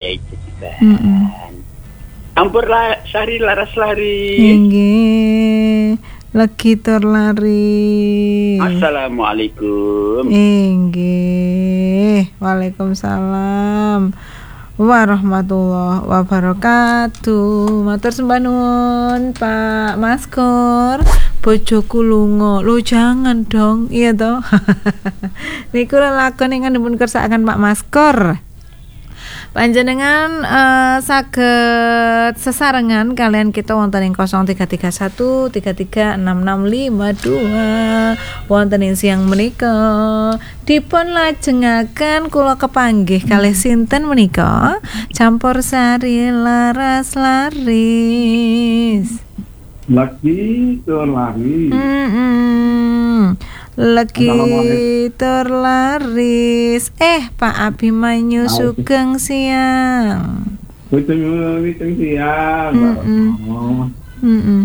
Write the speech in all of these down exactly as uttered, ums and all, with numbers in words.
itu juga. Mm-mm. Ampur la, sari laras lari. Inggih, legi tur lari. Assalamualaikum. Inggih, waalaikumsalam warahmatullahi wabarakatuh. Matur sembah nuwun Pak Maskor. Bojoku lunga. Lu jangan dong, iya toh. Niku lelakon ingkang dipun kersakaken Pak Maskor. Panjenengan uh, saged sesarengan kalian kita wonten ing nol tiga tiga satu tiga tiga enam enam lima dua wonten ing siang menika dipun lajengaken kula kepanggih kalih sinten menika campur sari laras laris lagi tur lari. Mm-mm. Lagi terlaris. Eh Pak Abimanyu Sugeng siang. Witung witung siang. Heeh.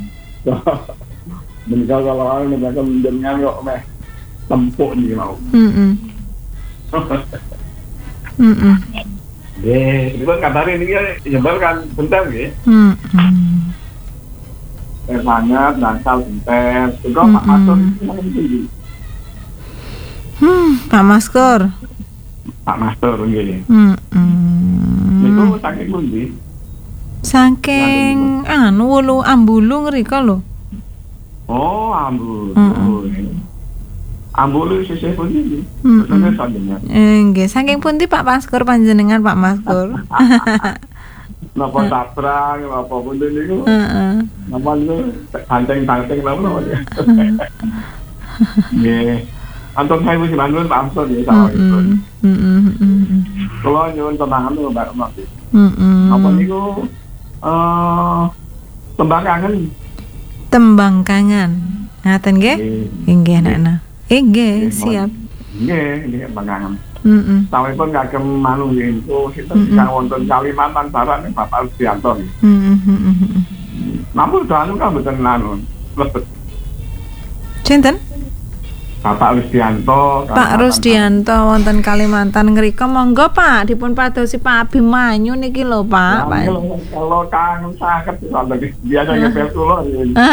Menikah kalau orang mereka mendengar kok meh tempuk nih mau. Heeh. Heeh. Eh, itu kabar ini ya jebal kan bentar ya. Heeh. Eh sangat dasar bentar. Juga Pak Maskor tinggi. Hmm, Pak Maskor. Pak Maskor nggih. Heeh. Niku saking pundi? Saking anu wulu ambulu ngrika lho. Oh, ambulu. Heeh. Ambulu sisih pundi? Heeh. Terus sampeyan. Nggih, saking pundi Pak Maskor panjenengan Pak Maskor? Napa tabrang, napa pun niku. Heeh. Napa niku tanteng-tanteng napa ya. Nggih. Anton saya wis bangun Pak Amson ya sama itu. Heeh. Heeh. Kula nyuwun temangan lho Mbak Mak. Heeh. Apa niku eh tembang kangen. Tembang kangen. Ngaten nggih? Nggih, Nak. Nggih, siap. Nggih, nggih tembang kangen. Heeh. Sawetipun kagem manung niku sinten kang wonten Kalimantan Barat ning Bapak Rudianto. Heeh. Heeh. Namun danu kan mboten anu. Lebet. Sinten? Bapak Rusdianto. Pak Rusdianto wonten Kalimantan ngrika monggo Pak dipun padosi Pak Abimanyu niki lho Pak. Ya, kalau kangen sangat biasa ngepel kula.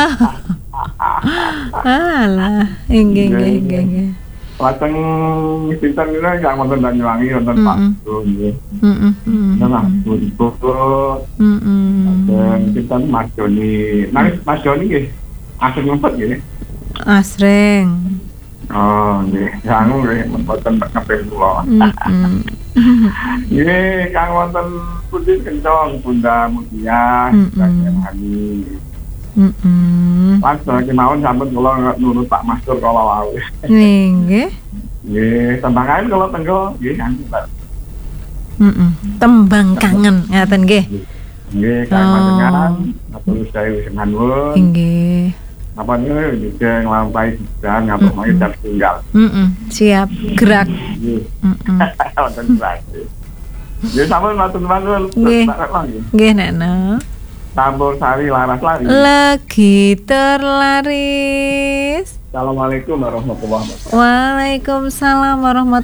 Alah, nggih nggih nggih nggih. Lajeng sinten niku yang wonten Banyuwangi wonten Pak Bro nggih. Heeh. Nah, Bro. Heeh. Dan sinten Mas Joni. Nah, Mas Joni nggih asring ngempet nggih. Asring. Oh, nggih. Sangu nggih mboten ngepel kula. Heeh. Nggih, kang wonten pundi kencong Bunda Mutia, Bunda Hani. Heeh. Pas kemawon sampun kula nurut Pak Maskor kala wau. Nggih. Nggih, tembang kangen kula tenggo nggih kangen Pak. Heeh. Tembang kangen ngaten nggih. Nggih, kang panjenengan matur sedaya wis manwun. Nggih. Napa niku juga nglampahi sidang ngapuk mangke jam tunggal. Heeh. Siap gerak. Nggih. Heeh. Wonten berarti. Nggih, sampun matur manwun. Nggih. Nggih, Nekno. Campur sari laras lari. Lagi terlaris. Assalamualaikum warahmatullahi wabarakatuh. Waalaikumsalam warahmatullahi